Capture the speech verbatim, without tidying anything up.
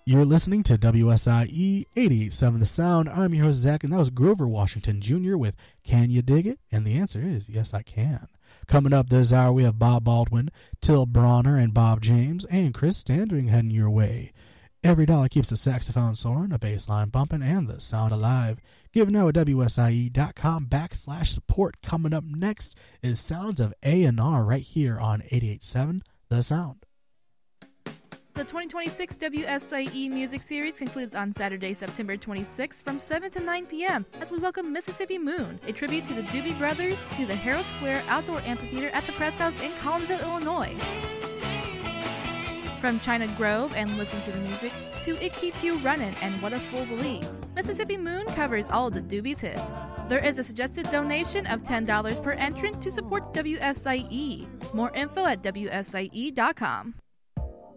You're listening to W S I E eighty-eight point seven The Sound. I'm your host, Zach, and that was Grover Washington Junior with Can You Dig It? And the answer is yes, I can. Coming up this hour, we have Bob Baldwin, Till Bronner, and Bob James, and Chris Standring heading your way. Every dollar keeps the saxophone soaring, a bass line bumping, and the sound alive. Give now at W S I E dot com backslash support. Coming up next is Sounds of A and R right here on eighty-eight point seven The Sound. The twenty twenty-six W S I E Music Series concludes on Saturday, September twenty-sixth from seven to nine p.m. as we welcome Mississippi Moon, a tribute to the Doobie Brothers, to the Harrow Square Outdoor Amphitheater at the Press House in Collinsville, Illinois. From China Grove and Listen to the Music to It Keeps You Runnin' and What a Fool Believes, Mississippi Moon covers all of the Doobies hits. There is a suggested donation of ten dollars per entrant to support W S I E. More info at W S I E dot com.